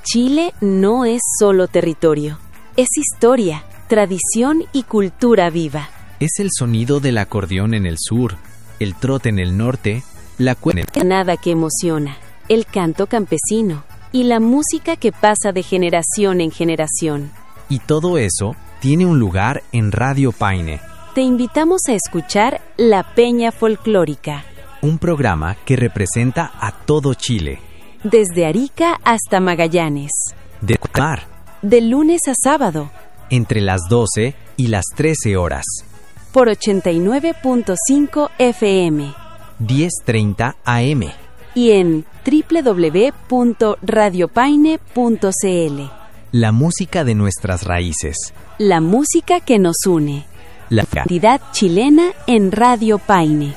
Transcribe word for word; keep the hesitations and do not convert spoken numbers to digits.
Chile no es solo territorio, es historia, tradición y cultura viva. Es el sonido del acordeón en el sur, el trote en el norte, la cueca en el... Nada que emociona, el canto campesino y la música que pasa de generación en generación. Y todo eso tiene un lugar en Radio Paine. Te invitamos a escuchar La Peña Folclórica, un programa que representa a todo Chile. Desde Arica hasta Magallanes. De mar. De lunes a sábado. Entre las doce y las trece horas. Por ochenta y nueve punto cinco F M. diez treinta A M. Y en doble u doble u doble u punto radio paine punto c l. La música de nuestras raíces. La música que nos une. La identidad chilena en Radio Paine.